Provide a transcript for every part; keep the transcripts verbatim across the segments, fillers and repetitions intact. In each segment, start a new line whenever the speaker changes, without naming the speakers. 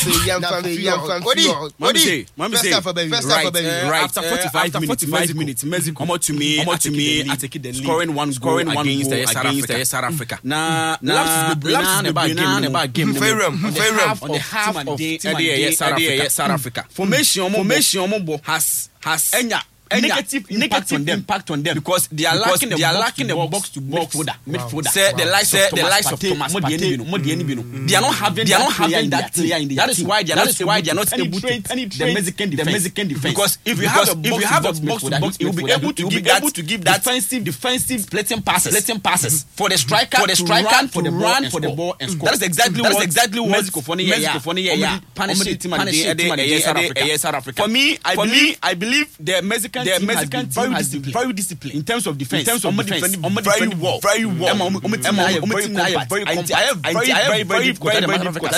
Mami Mami say right after forty-five minutes Mexico come to me come to me scoring one scoring one against South Africa. Na na about game on the half of the South Africa. Formation formation has has negative impact on them impact on them because they are lacking they are lacking the box to box midfielder. Say the likes of the likes of Thomas Partey, they are not having they are not having that player in the that is why they are not why they are not able to the Mexican the Mexican defense. Because if you have a if you have a box to box, you will be able to give able to give that defensive defensive splitting passes splitting passes for the striker for the striker for the run for the ball and score. That is exactly what exactly what Mexico for Mexico for punish team and South Africa. For me, I believe I believe the Mexican the Mexican team has been very disciplined in terms of defense. In terms of defense, very well, very well. Very I have very, very, very, very, very difficult.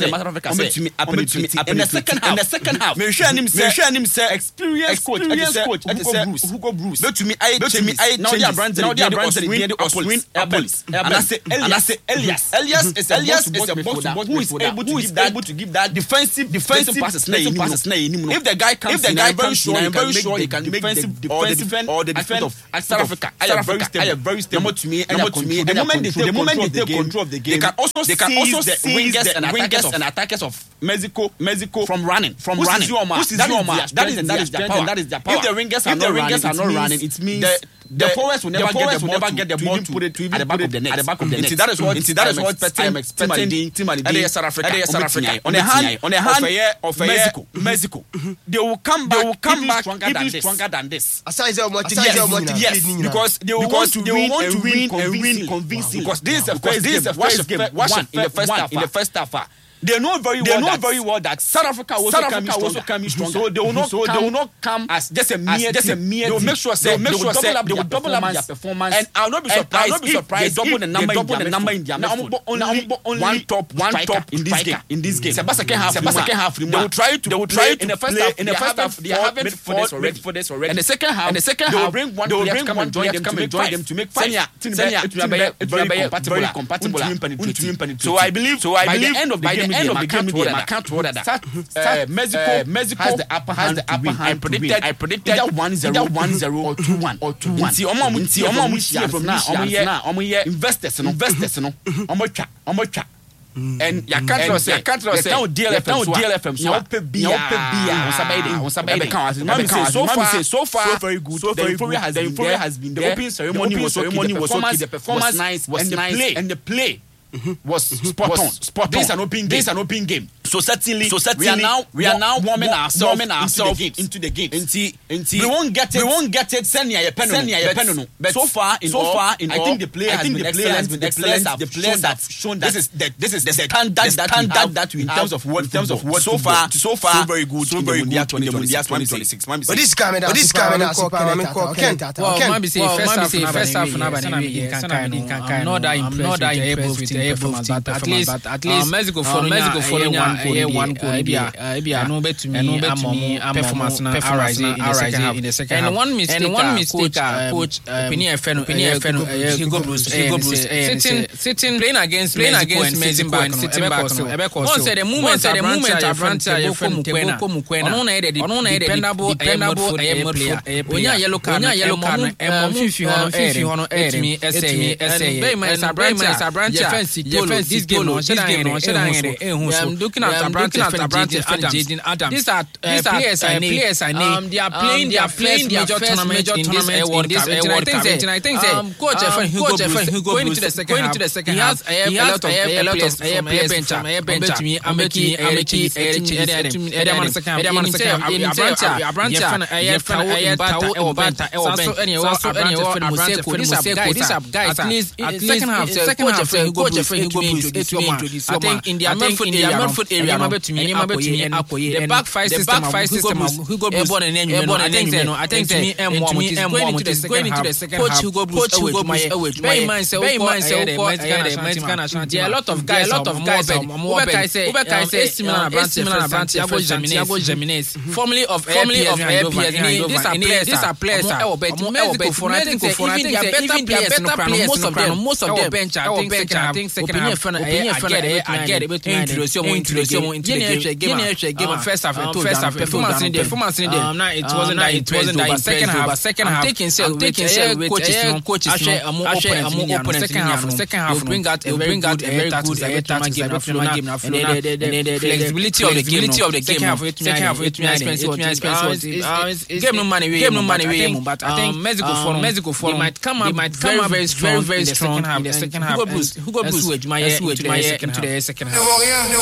In the second half, in the second half, me share him say, share him say, experienced coach, experienced coach, Hugo Bruce. But to me, I, to me, I now they are brands, now they are brands, they are Oswin, Apples, and I say, and I say, Elias, Elias is Elias is a box who is able to give that, able to give that defensive, defensive passes. If the guy comes, if the guy very sure, I'm very sure he can defensive. Or the defense, or the defense of South Africa. I am very stable. I am very stable. To me, and to me, the moment they take the moment they take control of the game, they can also they can also the wingers and attackers and attackers of Mexico, Mexico from running, from running. That is your match. That is that is their power. That is their power. If the wingers are not running, are not running, it means the forwards will never get the ball get the ball to put it at the back of the net. At the back of the net. That is what that is what I am expecting. Team Ali South Africa, South Africa. On the hand, on the hand of Mexico, Mexico, they will come back. They will come back even stronger than this. Yes, because they will want to win and win and win convincingly. Because this is the first this is the first game. One in the first half. In the first half. They know very well. They know very well that South Africa also come also coming strong. So they will not. So they will not come as just a mere. Just a mere. They will make sure. Say, they will make sure. Say, they will double up their performance. And I'll not be surprised. I'll not be surprised. They double the number. Double the number in their midfield. Only one top. One top in this game. In this game. Second half. Second half. They will try to. They will try in the first half. In the first half, they have midfielders already. Midfielders already. And the second half. And the second half, they will bring one. They will bring one player to come and join them to make five. Senya, it will be very compatible. Compatible. So I believe. So I believe. By the end of the game, end of the game. I can't order that. Uh, Mexico, uh, Mexico has the upper hand. The upper hand. I predicted. I predicted either one zero, one zero, or two one, or two one. See, omo, see, omo, see from now. Omo here, omo here. Investors, no, investors, no. Omo cha, omo cha. And ya can't trust. Ya can't trust. Ya can't deal F M. Deal F M. So pay bia, pay bia. On sabay, on sabay. Mami say so far, so far, so very good. So the euphoria has been, the euphoria has been. The opening ceremony was ceremony was okay. The performance nice, was nice, and the play. Mm-hmm. was spot was on. Spot this on. Is an open game. This is an open game. So certainly, so certainly, we are now we are now warming ourselves, warming ourselves into the game. Into the game. Into, we won't get it. We won't get it. Send your pen. Send your pen. No. But so far, in so all, far, in I all, think the player I has been excellent. Has been excellent. The players have shown that this is the this is the standard that standard that we in terms of what in terms of what so far so far so very good so very good in the Mundial twenty twenty-six. But this coming out. But this coming out. Well, maybe say first half na ba ni I'm not that impressed with the above team. At least, at least Mexico for Mexico for one goal. Ebia, no bet to me. Performance na arise in the second half. And one mistake, and one mistake, coach opinion fan, opinion fan, Hugo Bruce, Hugo Bruce, sitting, sitting, playing against, playing against Mexico and sitting back. One said the moment, the moment Abranta from Mukwena, on one headed, on one headed, dependable, dependable player. Onya yellow card, onya yellow card, and Fifi Hono, Fifi Hono, et me, essay, essay. Very Abranta, Abranta, defense. This game, no, this game, no, I'm looking at Abranta, Jaden Adams. These are players I need. Players I need. Um, they are playing. They are playing their major tournament in this World Cup. I think that coach Hugo going into the second half. Going into the second half, he has a lot of a lot of players bench. Bench me. I'm making. I'm making. Edamon second. Edamon second. Abranta. Abranta. Ayer Bata. El Bata. El bench. So anyway, so anyway, these are guys. These are guys. Please, at second half. Second half. Coach Hugo introduce. I think in the midfield area, the back five system, Hugo Bruce, I think I think to me, M one is going into the second half. Coach Hugo Bruce, Hugo Bruce, very mind, very mind, Mexican national. There are a lot of guys, a lot of guys. Ubeka say, Ubeka say, similar Abrante, Thiago Jimenez, formerly of formerly of A P S. These are players. These are players. Mexico for I think even they are better players. Most of them, most of them bench. I think second half. Opinion fan, I get it. I get it. Introduce, introduce.
into the game. Game first half, first half performance in the performance in the. Um, now it wasn't that it wasn't that second half. Second half, taking self, taking self coaches, coaches, coaches. Second half, second half, bring out a very good, a very good tactics game. And the flexibility of the game, of the game. Second half, second half, it means expensive. Game no money, game no money. But I think Mexico for Mexico for might come up, might come up very strong, very strong in the second half. Who go boost? Who go boost? Into the second half.